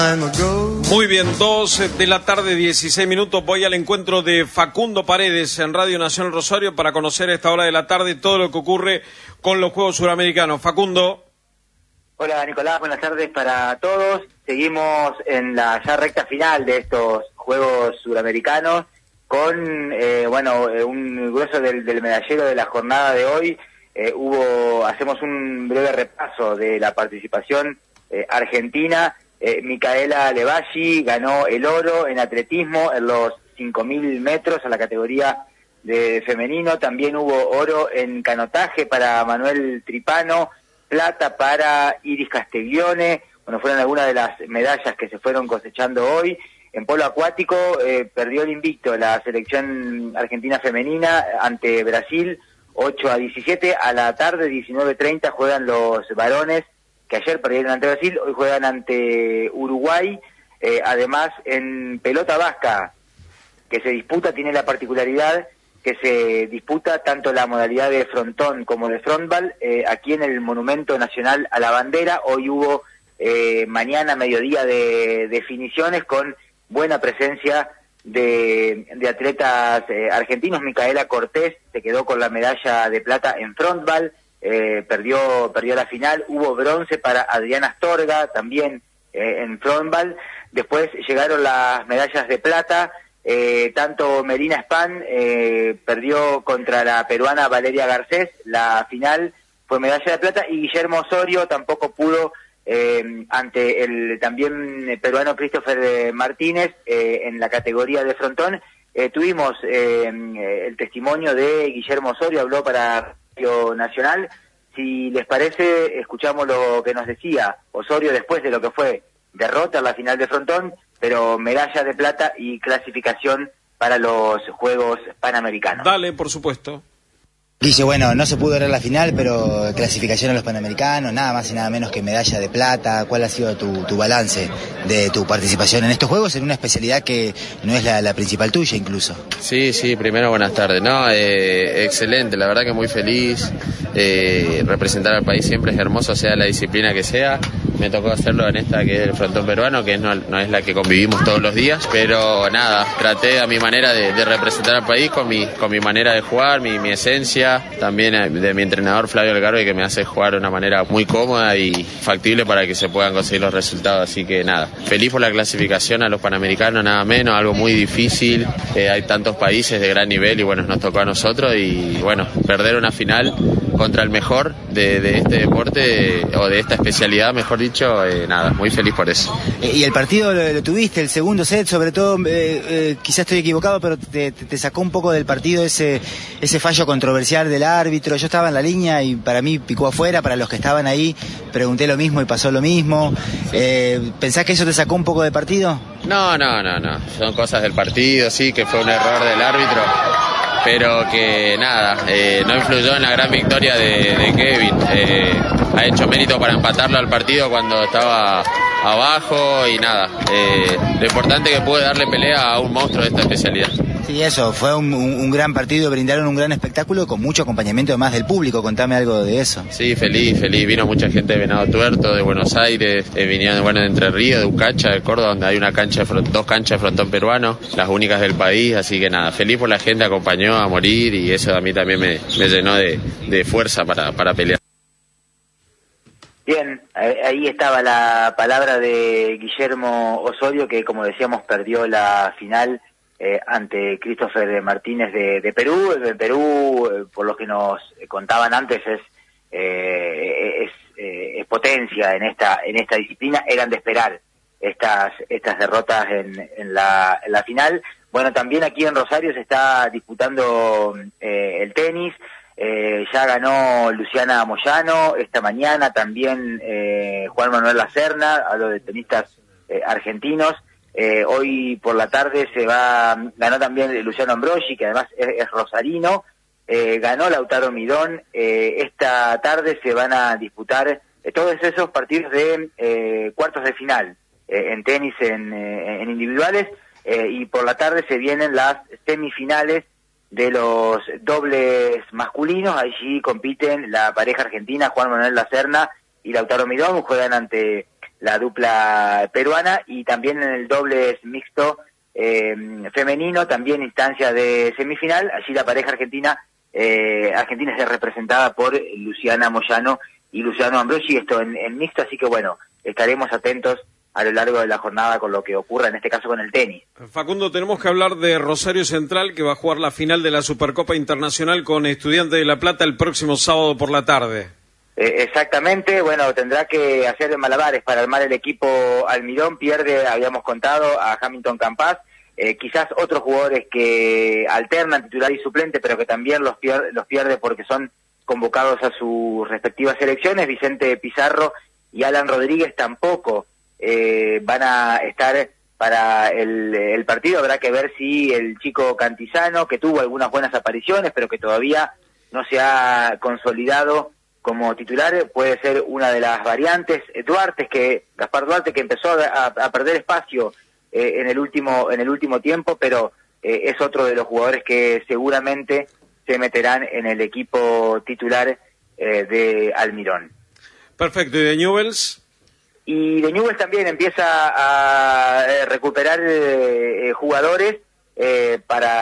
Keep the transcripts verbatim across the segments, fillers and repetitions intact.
Muy bien, dos de la tarde, dieciséis minutos. Voy al encuentro de Facundo Paredes en Radio Nacional Rosario para conocer a esta hora de la tarde todo lo que ocurre con los Juegos Suramericanos. Facundo. Hola Nicolás, buenas tardes para todos. Seguimos en la ya recta final de estos Juegos Suramericanos con, eh, bueno, un grueso del, del medallero de la jornada de hoy. Eh, hubo, hacemos un breve repaso de la participación eh, argentina. Eh, Micaela Levalli ganó el oro en atletismo en los cinco mil metros a la categoría de femenino. También hubo oro en canotaje para Manuel Tripano, plata para Iris Castiglione. Bueno, fueron algunas de las medallas que se fueron cosechando hoy. En polo acuático eh, perdió el invicto la selección argentina femenina ante Brasil, ocho a diecisiete. A la tarde, diecinueve treinta, juegan los varones, que ayer perdieron ante Brasil, hoy juegan ante Uruguay. Eh, además, en pelota vasca, que se disputa, tiene la particularidad que se disputa tanto la modalidad de frontón como de frontball, eh, aquí en el Monumento Nacional a la Bandera. Hoy hubo eh, mañana, mediodía, de definiciones con buena presencia de, de atletas eh, argentinos. Micaela Cortés se quedó con la medalla de plata en frontball. Eh, perdió perdió la final. Hubo bronce para Adriana Astorga, también eh, en frontball. Después llegaron las medallas de plata, eh, tanto Melina Span eh, perdió contra la peruana Valeria Garcés, la final fue medalla de plata, y Guillermo Osorio tampoco pudo eh, ante el también peruano Christopher Martínez eh, en la categoría de frontón. Eh, tuvimos eh, el testimonio de Guillermo Osorio, habló para Nacional. Si les parece, escuchamos lo que nos decía Osorio después de lo que fue derrota en la final de frontón, pero medalla de plata y clasificación para los Juegos Panamericanos. Dale, por supuesto. Dice, bueno, no se pudo ver la final, pero clasificación a los Panamericanos, nada más y nada menos que medalla de plata. ¿Cuál ha sido tu, tu balance de tu participación en estos Juegos, en una especialidad que no es la, la principal tuya incluso? Sí, sí, primero buenas tardes. No, eh, excelente, la verdad que muy feliz. Eh, representar al país siempre es hermoso, sea la disciplina que sea. Me tocó hacerlo en esta que es el frontón peruano, que no, no es la que convivimos todos los días, pero nada, traté a mi manera de, de representar al país con mi, con mi manera de jugar, mi, mi esencia, también de mi entrenador Flavio Algarve, que me hace jugar de una manera muy cómoda y factible para que se puedan conseguir los resultados. Así que nada, feliz por la clasificación a los Panamericanos, nada menos, algo muy difícil. Eh, hay tantos países de gran nivel y bueno, nos tocó a nosotros y bueno, perder una final contra el mejor de, de este deporte o de esta especialidad, mejor dicho, eh, nada, muy feliz por eso. Eh, y el partido lo, lo tuviste, el segundo set, sobre todo, eh, eh, quizás estoy equivocado, pero te, te, te sacó un poco del partido ese, ese fallo controversial del árbitro. Yo estaba en la línea y para mí picó afuera, para los que estaban ahí pregunté lo mismo y pasó lo mismo. Eh, ¿Pensás que eso te sacó un poco del partido? No, no, no, no, son cosas del partido, sí, que fue un error del árbitro, pero que nada, eh, no influyó en la gran victoria de, de Kevin. Eh, ha hecho mérito para empatarlo al partido cuando estaba abajo y nada, eh, lo importante es que pude darle pelea a un monstruo de esta especialidad. Sí, eso, fue un, un, un gran partido, brindaron un gran espectáculo con mucho acompañamiento además del público. Contame algo de eso. Sí, feliz, feliz, vino mucha gente de Venado Tuerto, de Buenos Aires, eh, vinieron bueno, de Entre Ríos, de Ucacha, de Córdoba, donde hay una cancha de front, dos canchas de frontón peruano, las únicas del país, así que nada, feliz por la gente, acompañó a morir y eso a mí también me, me llenó de, de fuerza para, para pelear. Bien, ahí estaba la palabra de Guillermo Osorio, que como decíamos perdió la final eh, ante Christopher Martínez de, de Perú. De Perú, eh, por lo que nos contaban antes, es, eh, es, eh, es potencia en esta en esta disciplina. Eran de esperar estas estas derrotas en, en, la, en la final. Bueno, también aquí en Rosario se está disputando eh, el tenis. Eh, ya ganó Luciana Moyano esta mañana, también eh, Juan Manuel Lacerna, hablo de tenistas eh, argentinos. Eh, hoy por la tarde se va, ganó también Luciano Ambrogi, que además es, es rosarino, eh, ganó Lautaro Midón. Eh, esta tarde se van a disputar eh, todos esos partidos de eh, cuartos de final eh, en tenis, en, eh, en individuales, eh, y por la tarde se vienen las semifinales de los dobles masculinos. Allí compiten la pareja argentina Juan Manuel Lacerna y Lautaro Midón, juegan ante la dupla peruana, y también en el dobles mixto eh, femenino, también instancia de semifinal. Allí la pareja argentina, eh, Argentina es representada por Luciana Moyano y Luciano Ambrosi, esto en, en mixto, así que bueno, estaremos atentos a lo largo de la jornada con lo que ocurra, en este caso con el tenis. Facundo, tenemos que hablar de Rosario Central, que va a jugar la final de la Supercopa Internacional con Estudiantes de La Plata el próximo sábado por la tarde. Eh, exactamente, bueno, tendrá que hacer malabares para armar el equipo Almirón. Pierde, habíamos contado, a Hamilton Campas, eh, quizás otros jugadores que alternan titular y suplente, pero que también los pierde, los pierde porque son convocados a sus respectivas selecciones. Vicente Pizarro y Alan Rodríguez tampoco eh, van a estar para el, el partido. Habrá que ver si el chico Cantizano, que tuvo algunas buenas apariciones, pero que todavía no se ha consolidado como titular, puede ser una de las variantes. Duarte, que Gaspar Duarte, que empezó a, a perder espacio eh, en el último en el último tiempo, pero eh, es otro de los jugadores que seguramente se meterán en el equipo titular eh, de Almirón. Perfecto, ¿y de Newell's? Y de Newell's también empieza a eh, recuperar eh, jugadores eh,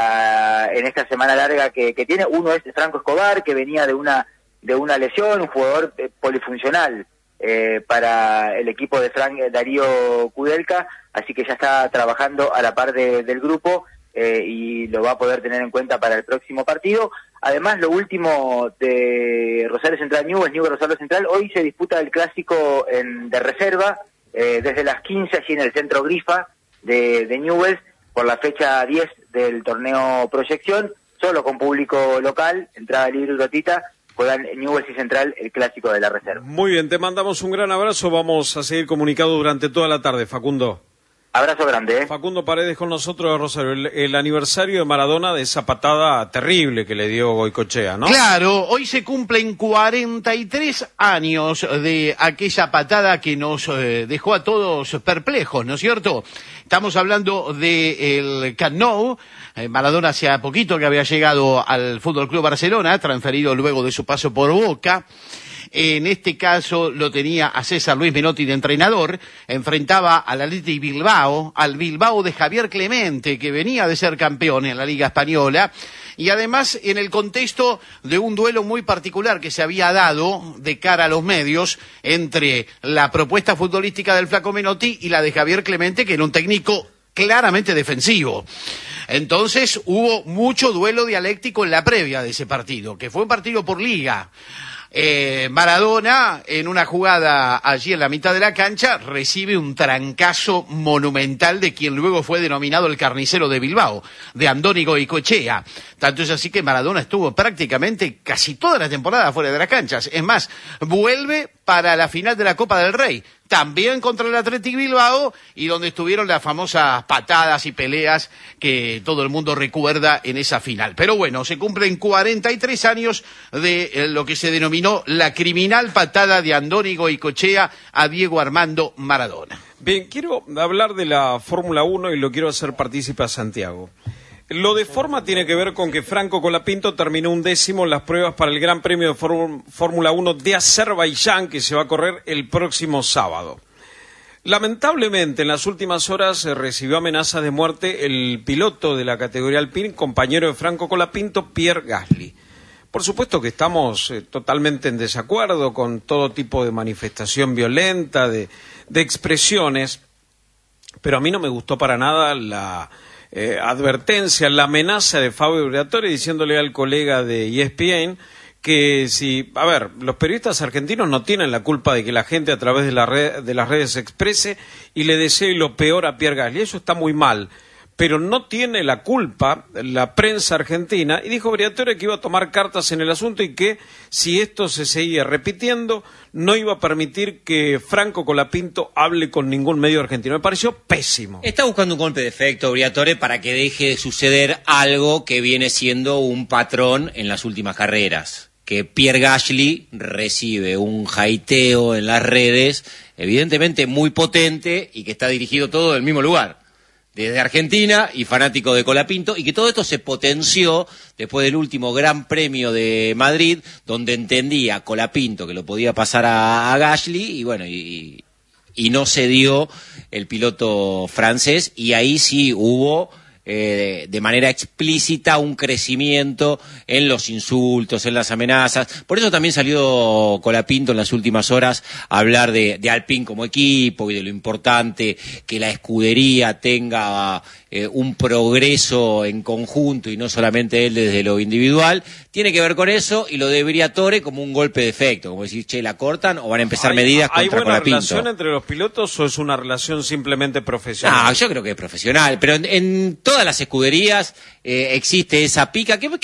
para en esta semana larga que, que tiene. Uno es Franco Escobar, que venía de una de una lesión, un jugador eh, polifuncional eh, para el equipo de Frank Darío Kudelka, así que ya está trabajando a la par de, del grupo eh, y lo va a poder tener en cuenta para el próximo partido. Además, lo último de Rosario Central Newell's, Newell's Rosario Central, hoy se disputa el clásico en, de reserva eh, desde las quince, allí en el centro Grifa de, de Newell's, por la fecha diez del torneo Proyección, solo con público local, entrada libre y gratuita. Juegan Newell's y Central el clásico de la reserva. Muy bien, te mandamos un gran abrazo, vamos a seguir comunicados durante toda la tarde, Facundo. Abrazo grande. ¿eh? Facundo Paredes con nosotros de Rosario, el, el aniversario de Maradona, de esa patada terrible que le dio Goicoechea, ¿no? Claro, hoy se cumplen cuarenta y tres años de aquella patada que nos eh, dejó a todos perplejos, ¿no es cierto? Estamos hablando del Camp Nou. Eh, Maradona hacía poquito que había llegado al Fútbol Club Barcelona, transferido luego de su paso por Boca. En este caso lo tenía a César Luis Menotti de entrenador, enfrentaba al Athletic Bilbao, al Bilbao de Javier Clemente, que venía de ser campeón en la Liga Española, y además en el contexto de un duelo muy particular que se había dado de cara a los medios entre la propuesta futbolística del Flaco Menotti y la de Javier Clemente, que era un técnico claramente defensivo. Entonces hubo mucho duelo dialéctico en la previa de ese partido, que fue un partido por liga. Eh, Maradona, en una jugada allí en la mitad de la cancha, recibe un trancazo monumental de quien luego fue denominado el carnicero de Bilbao, de Andoni Goicoechea. Tanto es así que Maradona estuvo prácticamente casi toda la temporada fuera de las canchas. Es más, vuelve para la final de la Copa del Rey, también contra el Athletic Bilbao, y donde estuvieron las famosas patadas y peleas que todo el mundo recuerda en esa final. Pero bueno, se cumplen cuarenta y tres años de lo que se denominó la criminal patada de Andoni Goicoechea a Diego Armando Maradona. Bien, quiero hablar de la Fórmula uno y lo quiero hacer partícipe a Santiago. Lo de forma tiene que ver con que Franco Colapinto terminó un décimo en las pruebas para el Gran Premio de Fórmula uno de Azerbaiyán, que se va a correr el próximo sábado. Lamentablemente, en las últimas horas eh, recibió amenazas de muerte el piloto de la categoría Alpine, compañero de Franco Colapinto, Pierre Gasly. Por supuesto que estamos eh, totalmente en desacuerdo con todo tipo de manifestación violenta, de, de expresiones, pero a mí no me gustó para nada la eh, advertencia, la amenaza de Fabio Briatore diciéndole al colega de E S P N que si, a ver, los periodistas argentinos no tienen la culpa de que la gente a través de, la red, de las redes se exprese y le desee lo peor a Pierre Gasly, eso está muy mal. Pero no tiene la culpa la prensa argentina, y dijo Briatore que iba a tomar cartas en el asunto y que si esto se seguía repitiendo no iba a permitir que Franco Colapinto hable con ningún medio argentino. Me pareció pésimo. Está buscando un golpe de efecto Briatore para que deje de suceder algo que viene siendo un patrón en las últimas carreras, que Pierre Gasly recibe un jaiteo en las redes evidentemente muy potente y que está dirigido todo del mismo lugar, desde Argentina y fanático de Colapinto, y que todo esto se potenció después del último Gran Premio de Madrid, donde entendía Colapinto que lo podía pasar a, a Gasly, y bueno, y, y no se dio el piloto francés, y ahí sí hubo eh, de manera explícita un crecimiento en los insultos, en las amenazas. Por eso también salió Colapinto en las últimas horas a hablar de, de Alpine como equipo y de lo importante que la escudería tenga eh, un progreso en conjunto y no solamente él desde lo individual. Tiene que ver con eso, y lo de Briatore como un golpe de efecto, como decir, che, ¿la cortan o van a empezar ¿Hay, medidas ¿Hay contra buena Colapinto? relación entre los pilotos o es una relación simplemente profesional? No, yo creo que es profesional, pero en, en todas las escuderías eh, existe esa pica que